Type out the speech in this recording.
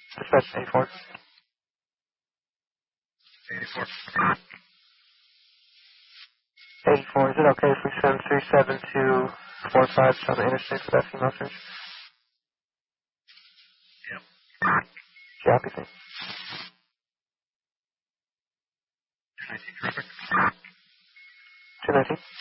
Dispatch 84. 84. 84. Is it okay if we send 37245 on the interstate for that female search? Yep. Copy, thanks. 219, traffic. 219.